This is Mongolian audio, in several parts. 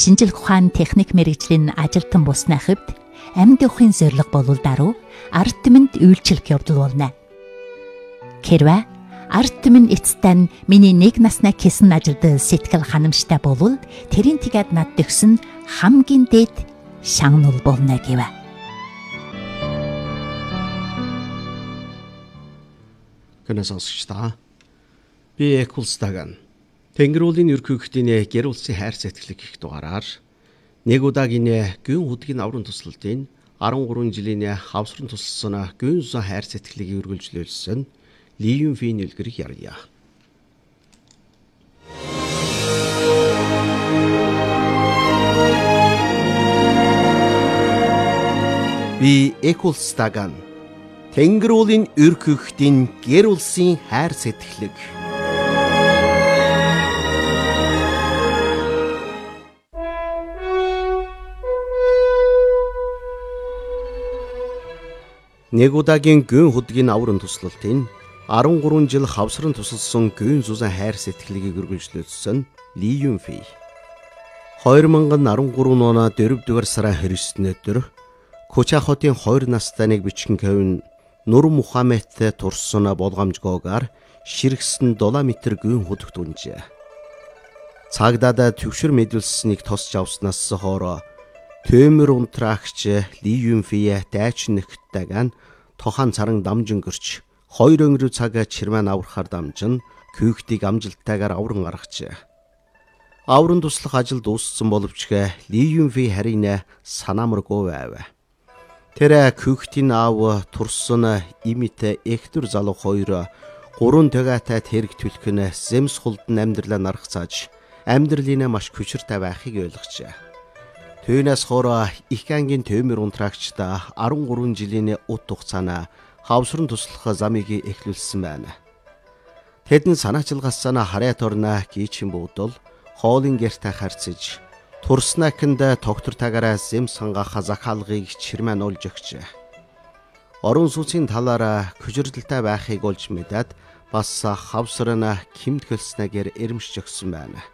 шинжлэх ухаан техник мэргэжлийн ажилтан бусны хувьд амьд явахын зорилго болвол даруй ард түмэнд үйлчлэх явдал болно. Хэрвээ ард түмэн эцтэй нь миний нэг наснаа хийсэн ажилд сэтгэл ханамжтай болвол тэрийн тэгээд над төгсөн хамгийн дээд шагнал болно гэв. Гэнэ сонсогчдаа би Экулстаган Тэнгэрүүлийн ерхий хөхтийн гэр улсын хайр сэтгэлэг гэх дугаараар нэг удаагийн гүн хөдгийн аврын туслалтын 13 жилийн хавсран тусалсан гүн зүүн хайр сэтгэлийг үргэлжлүүлсэн Ли Юнфийн нэлгэрийг ярья. Би Экулстаган Тэнгэрүүлийн ерхий хөхтийн гэр улсын хайр сэтгэлэг. Нэг удаагийн гүн хөдгийн аврын туслалтын 13 жил хавсран тусалсан гүн зүүн хайр сэтгэлийг үргэлжлүүлсэн Ли Юнфи 2013 оны 4-р сарын 29-ний өдөр Куча хотын 2 настай нэг бичгэн кавин Нур Мухаммедтэй турсан болгоомжгоогоор ширгсэн 7 метр гүн хөдөгт унжээ. Цагдаа төвшөр мэдүүлсэнийг тосч авснаас хоороо Төмөр унтраагч Ли Юнфи дайчнэгтэйгэн тохан царан дамжин гэрч 2 өнгөрөв цаг чирмэн аврахаар дамжин küхтийг амжилттайгаар авран гаргажээ. Аврын туслах ажил дууссан боловч Ли Юнфи харин санаамаргүй байв. Тэр küхтийн аав турсан имитэ эхтэр залуу 2 3 төгөөтэй тэрэг түлхэн зэмс хулдан амьдралаа наргацааж амьдралын маш хүчиртэй байхыг ойлгожээ. Түүнээс хоороо их ангийн Төмөр унтраагчдаа 13 жилийн ут хугацаана хавсран туслах замыг эхлүүлсэн байна. Тэдэн санаачилгаасаа харьяат орно гीчин буудал хоолын гэртэ харцж турснакнд тогтвортойгоор зэм сангаах захаалгыг чирмэн олж өгчээ. Орон сууцын талаараа хүчирдэлтэй байхыг олж мэдээд бас хавсран кимтгэлснэгээр эрэмшж өгсөн байна.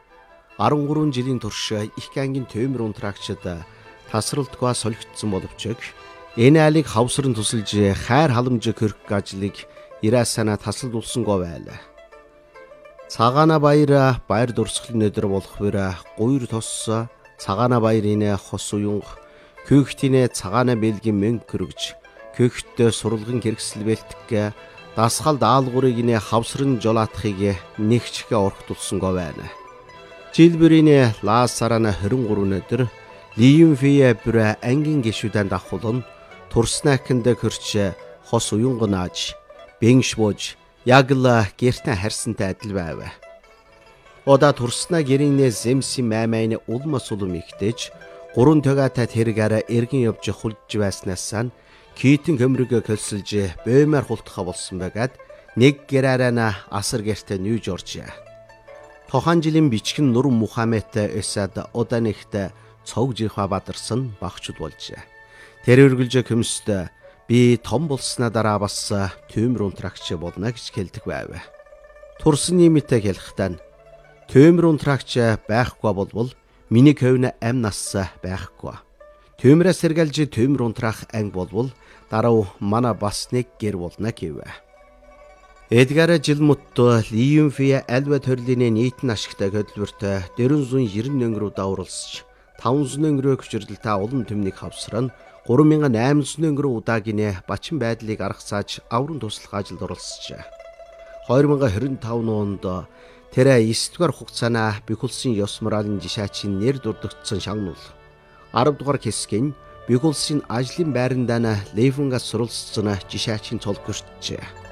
13 жилийн турш их ангийн Төмөр унтраагчид тасралтгүй солигдсон боловч энэ айлыг хавсран тусалж хайр халамж хөрөх ажлыг ирээсана тасалдуулсангүй байлаа. Цагаана баяр дурсгалын өдөр болохоор гуйр тос цагаана баярын хос уянг küхтийн цагаана бэлгийн мөнгө хөргөж küхтээ сурлагын хэрэгсэл бэлтгэх дасгал даалгаврыг хавсран жолоотхыг нэгчгээ орхитулсангүй байна. Жилбэрийн лаасарана 23 өдөр Ли Юнфи бүр ангийн гишүүдэн давхулан турснакнд хөрч хос уянгнааж бэнш бууж яг л гэртэн харьсантай адил байв. Ода турснаа гэрийн зэмси маймайн улмас улам ихтэж 3 төгөөтэй тэргээр эргэн явж хулж байснаас китэн хөмрөг көлсөлж бөөмөр хултхаа болсон байгаад нэг гэраараа асар гэртэ нүүж оржээ. Тохан жилийн бичгэн Нур Мухаммедтэй эсэд оданихтэй цог жихва бадарсан багчуд болжээ. Тэр үргэлж көмөст би том болсноо дараа бас Төмөр унтраагч болно гэж хэлдэг байв. Турсан нэмэтэй хэлэхдээ Төмөр унтраагч байхгүй болвол миний хөвн ам нас байхгүй. Төмөрөөс сэргэлж Төмөр унтраах анги болвол дараа манай бас нэг гэр болно гэв. Эдгар жилмутто Ли Юнфи альва төрлийн нийтэн ашигтай хөдөлмөртэй 490 өнгөрөв дауралсч 500 өнгөрөө хүчирдэлтэй улам төмнийг хавсран 3800 өнгөрөв удаагийн бачин байдлыг аргацааж аврын туслах ажилд оролцжээ. 2025 онд тэр 9-р хугацаана Бикулсын ёс моралын жишаачийн нэр дурдгдсан шагнуул 10 дугаар хэсгийн Бикулсын ажлын байрандаа Лейфунгаас суралцсан жишаачийн цол гэрчээ.